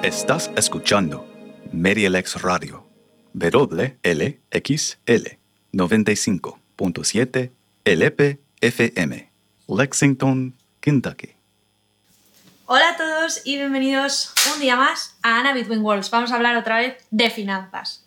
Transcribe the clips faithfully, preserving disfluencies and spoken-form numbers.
Estás escuchando Medialex Radio, W L X L noventa y cinco punto siete L P F M, Lexington, Kentucky. Hola a todos y bienvenidos un día más a Anna Between Worlds. Vamos a hablar otra vez de finanzas.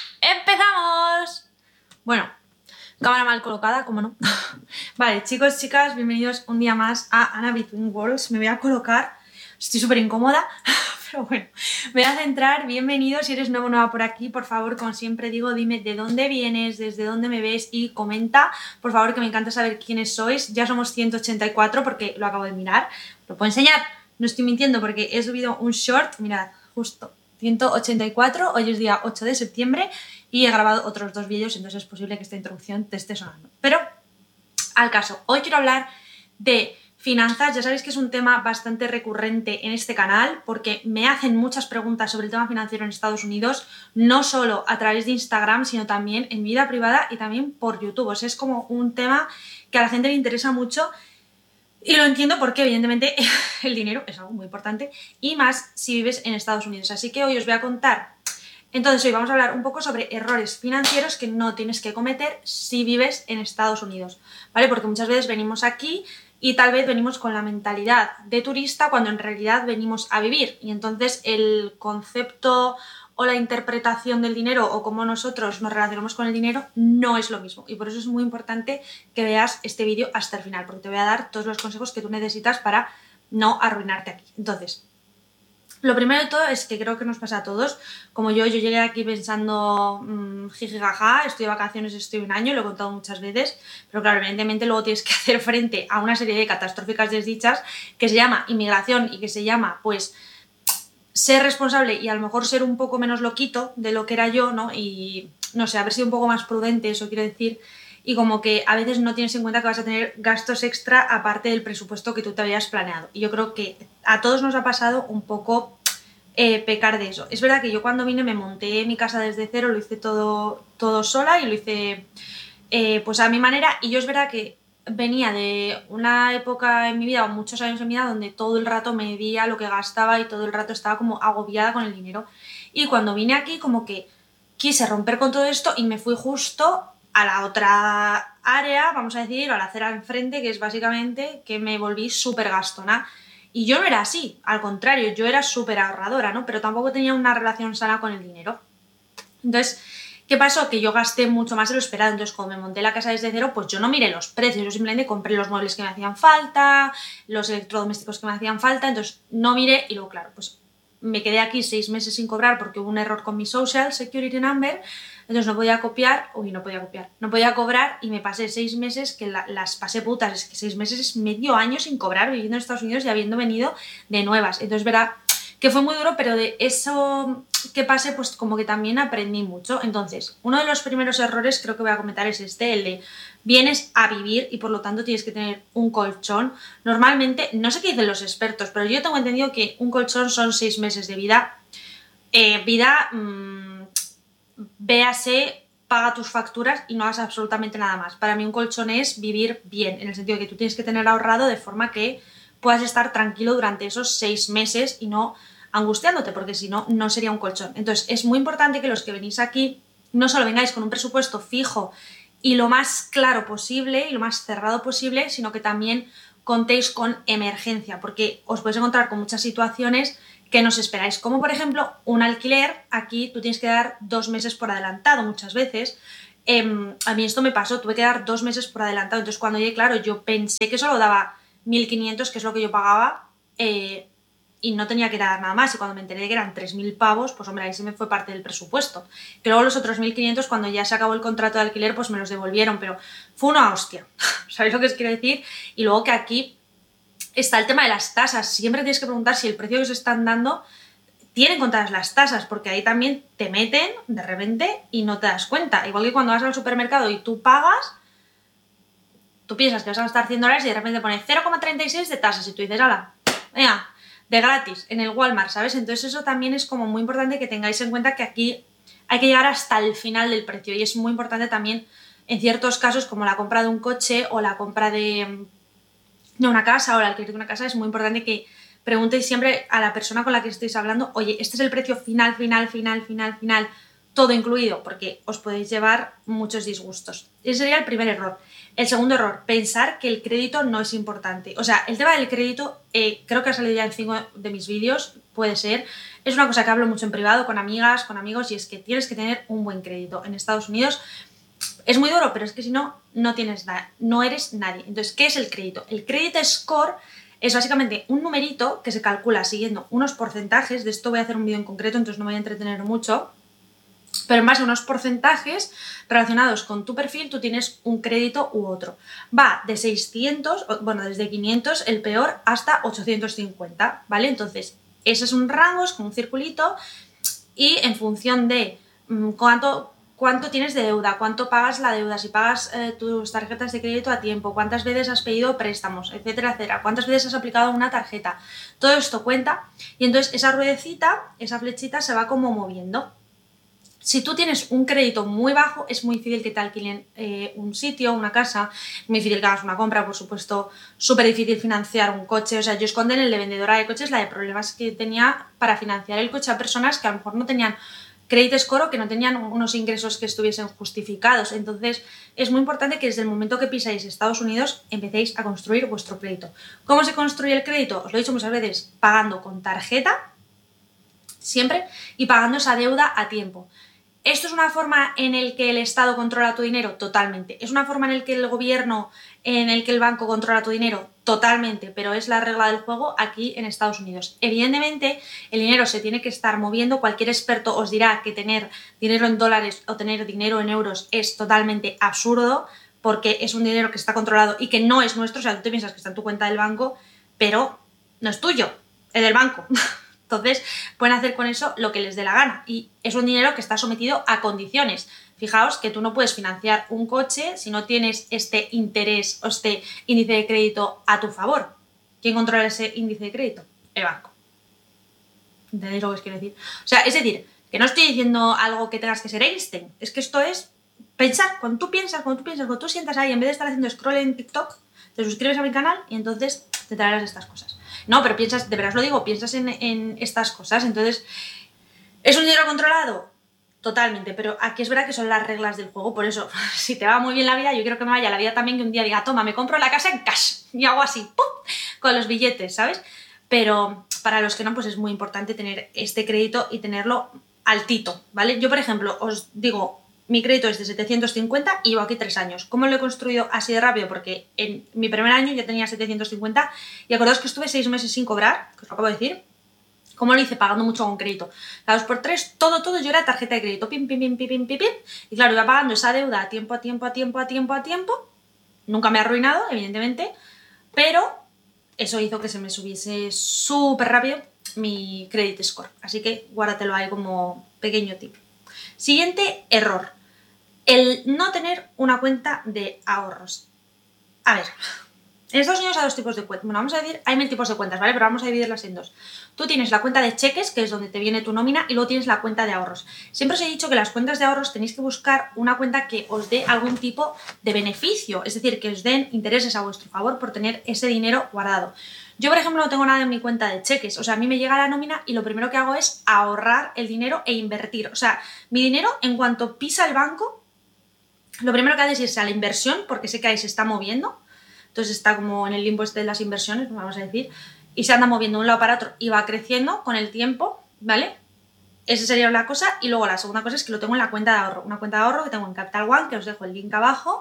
¡Empezamos! Bueno, cámara mal colocada, ¿cómo no? Vale, chicos, chicas, bienvenidos un día más a Anna Between Worlds. Me voy a colocar, estoy súper incómoda, pero bueno, me voy a centrar. Bienvenido, si eres nuevo o nueva por aquí, por favor, como siempre digo, dime de dónde vienes, desde dónde me ves y comenta, por favor, que me encanta saber quiénes sois. Ya somos ciento ochenta y cuatro porque lo acabo de mirar, lo puedo enseñar, no estoy mintiendo porque he subido un short, mirad, justo ciento ochenta y cuatro, hoy es día ocho de septiembre y he grabado otros dos vídeos, entonces es posible que esta introducción te esté sonando. Pero al caso, hoy quiero hablar de finanzas. Ya sabéis que es un tema bastante recurrente en este canal porque me hacen muchas preguntas sobre el tema financiero en Estados Unidos, no solo a través de Instagram, sino también en mi vida privada y también por YouTube. O sea, es como un tema que a la gente le interesa mucho y lo entiendo porque evidentemente el dinero es algo muy importante y más si vives en Estados Unidos. Así que hoy os voy a contar. Entonces hoy vamos a hablar un poco sobre errores financieros que no tienes que cometer si vives en Estados Unidos, ¿vale? Porque muchas veces venimos aquí y tal vez venimos con la mentalidad de turista cuando en realidad venimos a vivir y entonces el concepto o la interpretación del dinero o cómo nosotros nos relacionamos con el dinero no es lo mismo y por eso es muy importante que veas este vídeo hasta el final porque te voy a dar todos los consejos que tú necesitas para no arruinarte aquí. Entonces, lo primero de todo es que creo que nos pasa a todos, como yo, yo llegué aquí pensando mmm, jijijaja, estoy de vacaciones, estoy un año, lo he contado muchas veces, pero claro, evidentemente luego tienes que hacer frente a una serie de catastróficas desdichas que se llama inmigración y que se llama, pues, ser responsable y a lo mejor ser un poco menos loquito de lo que era yo, ¿no? Y, no sé, haber sido un poco más prudente, eso quiero decir, y como que a veces no tienes en cuenta que vas a tener gastos extra aparte del presupuesto que tú te habías planeado. Y yo creo que a todos nos ha pasado un poco eh, pecar de eso. Es verdad que yo cuando vine me monté mi casa desde cero, lo hice todo, todo sola y lo hice eh, pues a mi manera. Y yo es verdad que venía de una época en mi vida, o muchos años en mi vida, donde todo el rato medía lo que gastaba y todo el rato estaba como agobiada con el dinero. Y cuando vine aquí como que quise romper con todo esto y me fui justo a la otra área, vamos a decir, a la acera enfrente, que es básicamente que me volví súper gastona. Y yo no era así, al contrario, yo era súper ahorradora, ¿no? Pero tampoco tenía una relación sana con el dinero. Entonces, ¿qué pasó? Que yo gasté mucho más de lo esperado. Entonces, cuando me monté la casa desde cero, pues yo no miré los precios, yo simplemente compré los muebles que me hacían falta, los electrodomésticos que me hacían falta, entonces no miré y luego, claro, pues me quedé aquí seis meses sin cobrar porque hubo un error con mi Social Security Number, entonces no podía copiar, uy, no podía copiar, no podía cobrar y me pasé seis meses, que la, las pasé putas, es que seis meses es medio año sin cobrar viviendo en Estados Unidos y habiendo venido de nuevas. Entonces, verá que fue muy duro, pero de eso que pasé, pues como que también aprendí mucho. Entonces, uno de los primeros errores creo que voy a comentar es este, el de vienes a vivir y por lo tanto tienes que tener un colchón. Normalmente, no sé qué dicen los expertos, pero yo tengo entendido que un colchón son seis meses de vida. Eh, vida, mmm, véase, paga tus facturas y no hagas absolutamente nada más. Para mí un colchón es vivir bien, en el sentido de que tú tienes que tener ahorrado de forma que puedas estar tranquilo durante esos seis meses y no angustiándote, porque si no, no sería un colchón. Entonces, es muy importante que los que venís aquí no solo vengáis con un presupuesto fijo y lo más claro posible y lo más cerrado posible, sino que también contéis con emergencia, porque os podéis encontrar con muchas situaciones que no os esperáis, como por ejemplo un alquiler. Aquí tú tienes que dar dos meses por adelantado muchas veces. Eh, a mí esto me pasó, tuve que dar dos meses por adelantado, entonces cuando llegué, claro, yo pensé que solo daba mil quinientos, que es lo que yo pagaba, eh, y no tenía que dar nada más, y cuando me enteré de que eran tres mil pavos, pues hombre, ahí se me fue parte del presupuesto. Que luego los otros mil quinientos, cuando ya se acabó el contrato de alquiler, pues me los devolvieron, pero fue una hostia. ¿Sabéis lo que os quiero decir? Y luego que aquí está el tema de las tasas. Siempre tienes que preguntar si el precio que os están dando tienen contadas las tasas, porque ahí también te meten de repente y no te das cuenta. Igual que cuando vas al supermercado y tú pagas, tú piensas que vas a gastar cien dólares y de repente pone cero coma treinta y seis de tasas y tú dices, ala, venga, de gratis, en el Walmart, ¿sabes? Entonces eso también es como muy importante que tengáis en cuenta que aquí hay que llegar hasta el final del precio y es muy importante también en ciertos casos como la compra de un coche o la compra de, de una casa o el alquiler de una casa, es muy importante que preguntéis siempre a la persona con la que estéis hablando, oye, este es el precio final, final, final, final, final, todo incluido, porque os podéis llevar muchos disgustos. Ese sería el primer error. El segundo error, pensar que el crédito no es importante. O sea, el tema del crédito, eh, creo que ha salido ya en cinco de mis vídeos, puede ser. Es una cosa que hablo mucho en privado con amigas, con amigos, y es que tienes que tener un buen crédito. En Estados Unidos es muy duro, pero es que si no, no tienes nada, no eres nadie. Entonces, ¿qué es el crédito? El Credit Score es básicamente un numerito que se calcula siguiendo unos porcentajes. De esto voy a hacer un vídeo en concreto, entonces no me voy a entretener mucho. Pero en base a unos porcentajes relacionados con tu perfil, tú tienes un crédito u otro. Va de seiscientos, bueno, desde quinientos, el peor, hasta ochocientos cincuenta, ¿vale? Entonces, ese es un rango, es como un circulito, y en función de mmm, cuánto, cuánto tienes de deuda, cuánto pagas la deuda, si pagas eh, tus tarjetas de crédito a tiempo, cuántas veces has pedido préstamos, etcétera, etcétera, cuántas veces has aplicado una tarjeta, todo esto cuenta, y entonces esa ruedecita, esa flechita se va como moviendo. Si tú tienes un crédito muy bajo, es muy difícil que te alquilen eh, un sitio, una casa, muy difícil que hagas una compra, por supuesto, súper difícil financiar un coche. O sea, yo escondí en el de vendedora de coches la de problemas que tenía para financiar el coche a personas que a lo mejor no tenían crédito score o que no tenían unos ingresos que estuviesen justificados. Entonces, es muy importante que desde el momento que pisáis Estados Unidos empecéis a construir vuestro crédito. ¿Cómo se construye el crédito? Os lo he dicho muchas veces, pagando con tarjeta, siempre, y pagando esa deuda a tiempo. ¿Esto es una forma en la que el Estado controla tu dinero? Totalmente. ¿Es una forma en la que el gobierno, en el que el banco controla tu dinero? Totalmente, pero es la regla del juego aquí en Estados Unidos. Evidentemente, el dinero se tiene que estar moviendo. Cualquier experto os dirá que tener dinero en dólares o tener dinero en euros es totalmente absurdo, porque es un dinero que está controlado y que no es nuestro. O sea, tú te piensas que está en tu cuenta del banco, pero no es tuyo, es del banco. Entonces, pueden hacer con eso lo que les dé la gana. Y es un dinero que está sometido a condiciones. Fijaos que tú no puedes financiar un coche si no tienes este interés o este índice de crédito a tu favor. ¿Quién controla ese índice de crédito? El banco. ¿Entendéis lo que os quiero decir? O sea, es decir, que no estoy diciendo algo que tengas que ser Einstein. Es que esto es pensar. Cuando tú piensas, cuando tú piensas, cuando tú sientas ahí, en vez de estar haciendo scroll en TikTok, te suscribes a mi canal y entonces te traerás estas cosas. No, pero piensas, de veras lo digo, piensas en, en estas cosas. Entonces, ¿es un dinero controlado? Totalmente, pero aquí es verdad que son las reglas del juego. Por eso, si te va muy bien la vida, yo quiero que me vaya la vida también, que un día diga, toma, me compro la casa en cash y hago así, ¡pum!, con los billetes, ¿sabes? Pero para los que no, pues es muy importante tener este crédito y tenerlo altito, ¿vale? Yo, por ejemplo, os digo, mi crédito es de setecientos cincuenta y llevo aquí tres años. ¿Cómo lo he construido así de rápido? Porque en mi primer año ya tenía setecientos cincuenta y acordaos que estuve seis meses sin cobrar, que os lo acabo de decir. ¿Cómo lo hice? Pagando mucho con crédito. Cada dos por tres, todo, todo, yo era tarjeta de crédito. Pim, pim, pim, pim, pim, pim, pim. Y claro, iba pagando esa deuda a tiempo, a tiempo, a tiempo, a tiempo, a tiempo. Nunca me ha arruinado, evidentemente, pero eso hizo que se me subiese súper rápido mi credit score. Así que guárdatelo ahí como pequeño tip. Siguiente error. El no tener una cuenta de ahorros. A ver, en Estados Unidos hay dos tipos de cuentas. Bueno, vamos a decir, hay mil tipos de cuentas, ¿vale? Pero vamos a dividirlas en dos. Tú tienes la cuenta de cheques, que es donde te viene tu nómina, y luego tienes la cuenta de ahorros. Siempre os he dicho que las cuentas de ahorros tenéis que buscar una cuenta que os dé algún tipo de beneficio, es decir, que os den intereses a vuestro favor por tener ese dinero guardado. Yo, por ejemplo, no tengo nada en mi cuenta de cheques. O sea, a mí me llega la nómina y lo primero que hago es ahorrar el dinero e invertir. O sea, mi dinero, en cuanto pisa el banco, lo primero que hace es irse a la inversión, porque sé que ahí se está moviendo. Entonces está como en el limbo este de las inversiones, vamos a decir, y se anda moviendo de un lado para otro y va creciendo con el tiempo, ¿vale? Esa sería una cosa. Y luego la segunda cosa es que lo tengo en la cuenta de ahorro. Una cuenta de ahorro que tengo en Capital One, que os dejo el link abajo,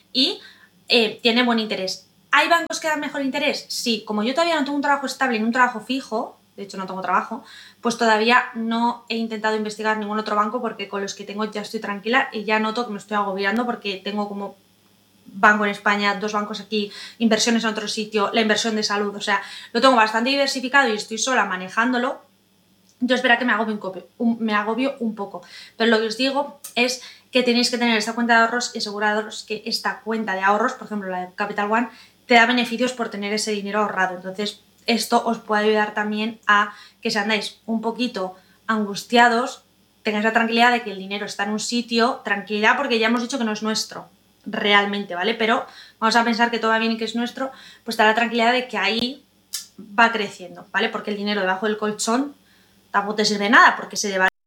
y eh, tiene buen interés. ¿Hay bancos que dan mejor interés? Sí. Como yo todavía no tengo un trabajo estable ni un trabajo fijo, de hecho no tengo trabajo, pues todavía no he intentado investigar ningún otro banco, porque con los que tengo ya estoy tranquila y ya noto que me estoy agobiando porque tengo como banco en España, dos bancos aquí, inversiones en otro sitio, la inversión de salud, o sea, lo tengo bastante diversificado y estoy sola manejándolo. Entonces verá que me agobio un, copio, un, me agobio un poco, pero lo que os digo es que tenéis que tener esta cuenta de ahorros y aseguraros que esta cuenta de ahorros, por ejemplo la de Capital One, te da beneficios por tener ese dinero ahorrado. Entonces esto os puede ayudar también a que si andáis un poquito angustiados, tengáis la tranquilidad de que el dinero está en un sitio, tranquilidad, porque ya hemos dicho que no es nuestro realmente, ¿vale? Pero vamos a pensar que todo va bien y que es nuestro, pues te da la tranquilidad de que ahí va creciendo, ¿vale? Porque el dinero debajo del colchón tampoco te sirve nada porque se devalúa